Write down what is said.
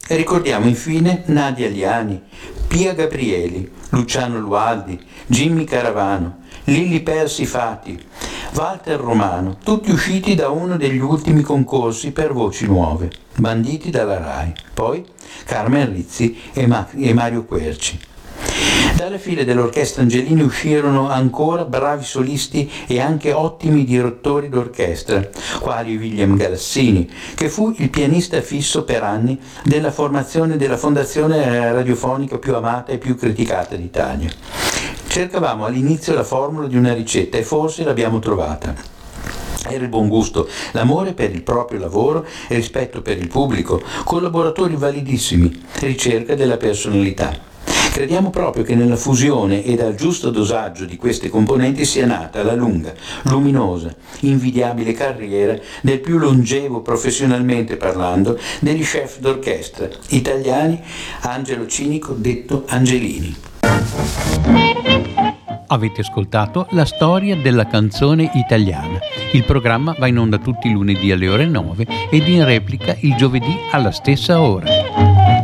E ricordiamo infine Nadia Liani, Pia Gabrieli, Luciano Lualdi, Jimmy Caravano, Lilli Persifati, Walter Romano, tutti usciti da uno degli ultimi concorsi per voci nuove, banditi dalla RAI. Poi Carmen Rizzi e Mario Querci. Dalle file dell'orchestra Angelini uscirono ancora bravi solisti e anche ottimi direttori d'orchestra, quali William Galassini, che fu il pianista fisso per anni della formazione della fondazione radiofonica più amata e più criticata d'Italia. Cercavamo all'inizio la formula di una ricetta e forse l'abbiamo trovata. Era il buon gusto, l'amore per il proprio lavoro e rispetto per il pubblico, collaboratori validissimi, ricerca della personalità. Crediamo proprio che nella fusione e dal giusto dosaggio di queste componenti sia nata la lunga, luminosa, invidiabile carriera del più longevo professionalmente parlando degli chef d'orchestra italiani, Angelo Cinico, detto Angelini. Avete ascoltato La storia della canzone italiana. Il programma va in onda tutti i lunedì alle ore 9 ed in replica il giovedì alla stessa ora.